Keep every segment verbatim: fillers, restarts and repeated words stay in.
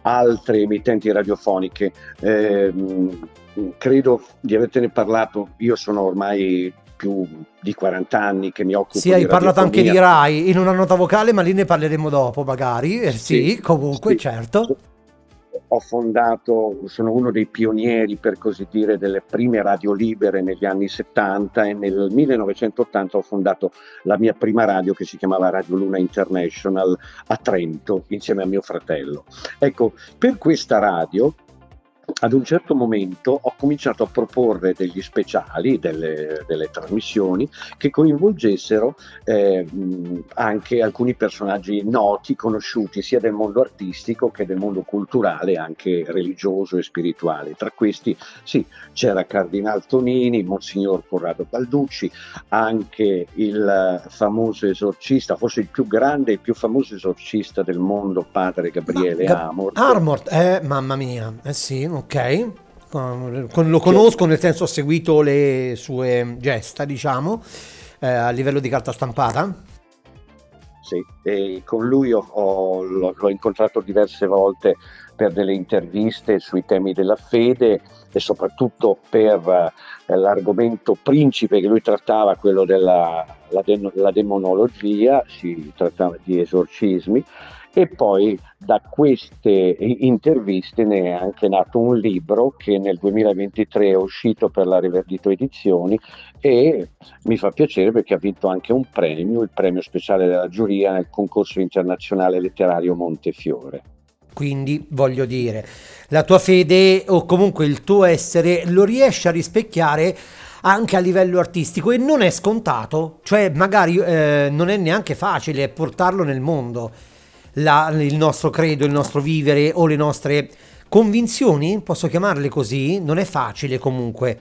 altre emittenti radiofoniche. Eh, credo di avertene parlato, io sono ormai più di quaranta anni che mi occupo Sì, di hai parlato anche di radiofonia. Rai in una nota vocale, ma lì ne parleremo dopo magari. Eh, Sì, sì, comunque, sì. certo. Ho fondato, sono uno dei pionieri, per così dire, delle prime radio libere negli anni settanta, e nel millenovecentottanta ho fondato la mia prima radio, che si chiamava Radio Luna International, a Trento, insieme a mio fratello. Ecco, per questa radio ad un certo momento ho cominciato a proporre degli speciali, delle, delle trasmissioni che coinvolgessero eh, mh, anche alcuni personaggi noti, conosciuti sia del mondo artistico che del mondo culturale, anche religioso e spirituale. Tra questi sì, c'era Cardinal Tonini, Monsignor Corrado Balducci, anche il famoso esorcista, forse il più grande e il più famoso esorcista del mondo, padre Ma Gabriele Gab- Amor. Armort, eh, mamma mia, eh sì, ok. Con- con- lo che conosco, nel senso ho seguito le sue gesta, diciamo, eh, a livello di carta stampata. Sì, e con lui ho- ho- l'ho, l'ho incontrato diverse volte per delle interviste sui temi della fede, e soprattutto per eh, l'argomento principe che lui trattava, quello della la de- la demonologia. Si trattava di esorcismi, e poi da queste i- interviste ne è anche nato un libro che nel duemilaventitré è uscito per la Riverdito Edizioni, e mi fa piacere perché ha vinto anche un premio, il premio speciale della giuria nel concorso internazionale letterario Montefiore. Quindi voglio dire, la tua fede o comunque il tuo essere lo riesci a rispecchiare anche a livello artistico, e non è scontato, cioè magari eh, non è neanche facile portarlo nel mondo, La- il nostro credo, il nostro vivere o le nostre convinzioni, posso chiamarle così, non è facile comunque.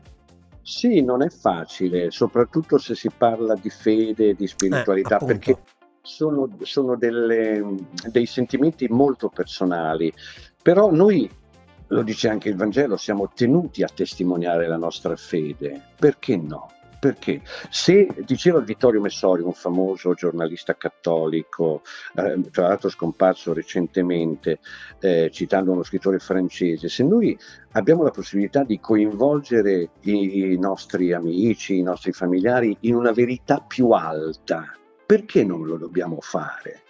Sì, non è facile, soprattutto se si parla di fede, di Eh, spiritualità, perché appunto. sono, sono delle- dei sentimenti molto personali, però noi, lo dice anche il Vangelo, siamo tenuti a testimoniare la nostra fede. Perché no? Perché se, diceva Vittorio Messori, un famoso giornalista cattolico, eh, tra l'altro scomparso recentemente, eh, citando uno scrittore francese, se noi abbiamo la possibilità di coinvolgere i, i nostri amici, i nostri familiari in una verità più alta, perché non lo dobbiamo fare?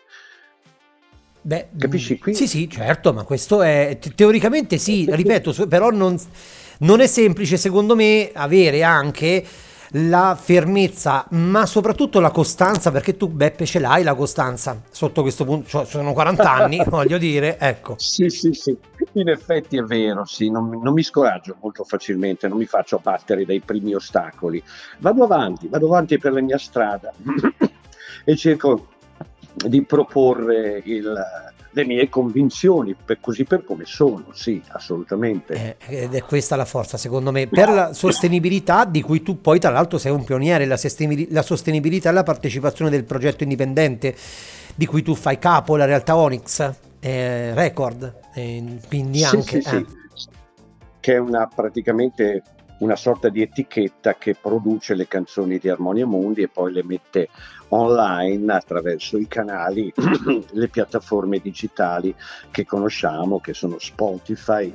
Beh, mh, Capisci qui? sì, sì, certo, ma questo è te- teoricamente sì, ripeto, su- però non, non è semplice secondo me avere anche la fermezza, ma soprattutto la costanza, perché tu, Beppe, ce l'hai la costanza sotto questo punto, cioè, sono quaranta anni, voglio dire, ecco. Sì, sì, sì, in effetti è vero, sì, non, mi- non mi scoraggio molto facilmente, non mi faccio abbattere dai primi ostacoli. Vado avanti, vado avanti per la mia strada e cerco di proporre il- le mie convinzioni, per, così per come sono, sì, assolutamente. Eh, ed è questa la forza, secondo me, per la sostenibilità di cui tu poi, tra l'altro, sei un pioniere, la, sostenibil- la sostenibilità e la partecipazione del progetto indipendente di cui tu fai capo, la realtà Onyx eh, Record, eh, quindi Sì, anche... sì, eh. sì, che è una, praticamente una sorta di etichetta che produce le canzoni di Armonia Mundi e poi le mette online attraverso i canali, le piattaforme digitali che conosciamo, che sono Spotify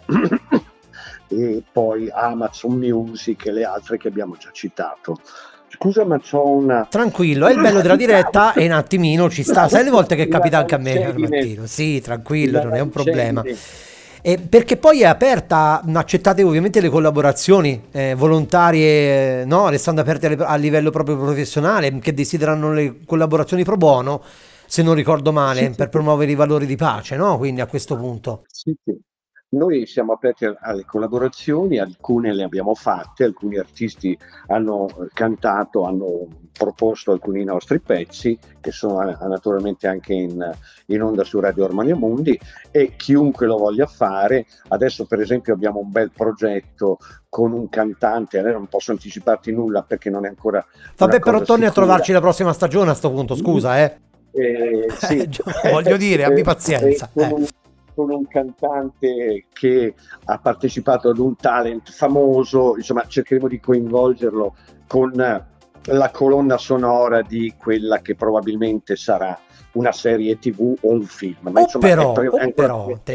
e poi Amazon Music e le altre che abbiamo già citato. Scusa, ma c'ho una... Tranquillo, è il bello della diretta e un attimino ci sta. Sai le volte che una capita anche a me al lancedine, mattino? Sì, tranquillo, una non è un problema. lancedine. E perché poi è aperta, accettate ovviamente le collaborazioni eh, volontarie, eh, no? Restando aperte alle- a livello proprio professionale, che desiderano le collaborazioni pro bono, se non ricordo Sì, male, sì, per sì. promuovere i valori di pace, no? Quindi a questo punto. Sì, sì. Noi siamo aperti a- alle collaborazioni, alcune le abbiamo fatte, alcuni artisti hanno eh, cantato, hanno proposto alcuni nostri pezzi che sono eh, naturalmente anche in, in onda su Radio Armonia Mundi, e chiunque lo voglia fare. Adesso per esempio abbiamo un bel progetto con un cantante, adesso non posso anticiparti nulla perché non è ancora una Vabbè, però cosa torni a sicura. trovarci la prossima stagione a sto punto, scusa, eh. Eh, sì, Voglio dire, abbi eh, eh, pazienza. con Eh. un, con un cantante che ha partecipato ad un talent famoso, insomma cercheremo di coinvolgerlo con la colonna sonora di quella che probabilmente sarà una serie tivù o un film, ma O insomma è, però, pre- è o ancora però,